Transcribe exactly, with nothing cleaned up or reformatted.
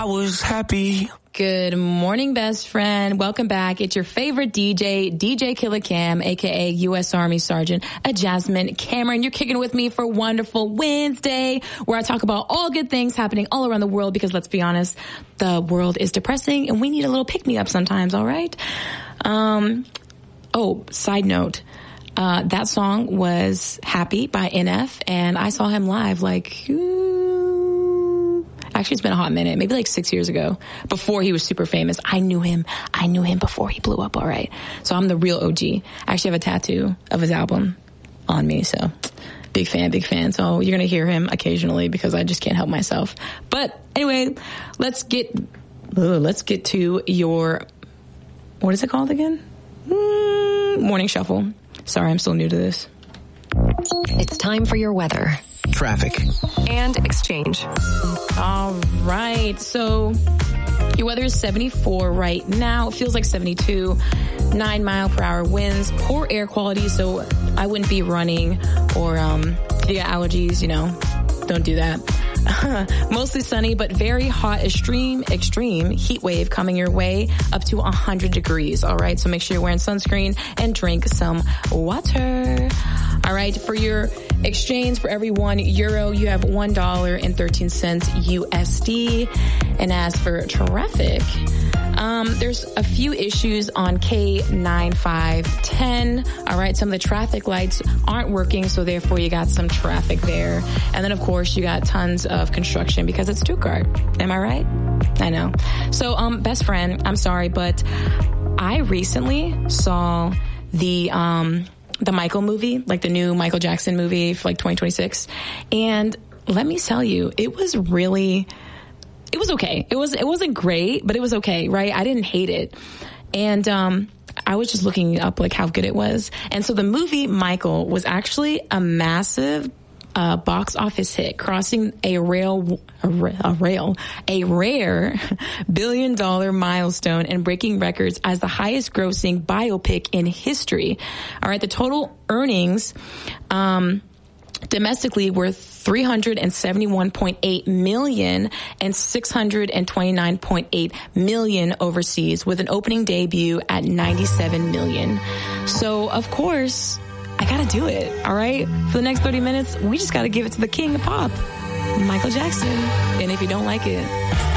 was happy. Good morning, best friend. Welcome back. It's your favorite D J, D J Killer Cam, a k a. U S Army Sergeant Jasmine Cameron. You're kicking with me for Wonderful Wednesday, where I talk about all good things happening all around the world, because let's be honest, the world is depressing and we need a little pick-me-up sometimes, all right? Um, oh, side note. Uh, that song was Happy by N F, and I saw him live like, ooh, actually it's been a hot minute, maybe like six years ago, before he was super famous. I knew him. I knew him before he blew up, all right? So I'm the real O G. I actually have a tattoo of his album on me, so big fan, big fan. So you're going to hear him occasionally because I just can't help myself. But anyway, let's get, ugh, let's get to your, what is it called again? Mm, morning shuffle. Sorry, I'm still new to this. It's time for your weather, traffic, and exchange. All right. So your weather is seventy-four right now. It feels like seventy-two. Nine mile per hour winds. Poor air quality, so I wouldn't be running. Or um, if you got allergies, you know, don't do that. Mostly sunny, but very hot, extreme, extreme heat wave coming your way up to one hundred degrees. All right. So make sure you're wearing sunscreen and drink some water. All right. For your exchange, for every one euro, you have one dollar and thirteen cents U S D. And as for traffic, Um, there's a few issues on K nine five one zero. All right. Some of the traffic lights aren't working, so therefore you got some traffic there. And then, of course, you got tons of construction because it's Stuttgart. Am I right? I know. So, um, best friend, I'm sorry, but I recently saw the, um, the Michael movie, like the new Michael Jackson movie for like twenty twenty-six. And let me tell you, it was really... It was okay. It was, it wasn't great, but it was okay, right? I didn't hate it. And, um, I was just looking up like how good it was. And so the movie Michael was actually a massive, uh, box office hit, crossing a rail, a, a rail, a rare billion dollar milestone and breaking records as the highest grossing biopic in history. All right. The total earnings, um, domestically were three hundred seventy-one point eight million and six hundred twenty-nine point eight million overseas, with an opening debut at ninety-seven million. So, of course, I gotta do it, all right? For the next thirty minutes, we just gotta give it to the king of pop, Michael Jackson. And if you don't like it,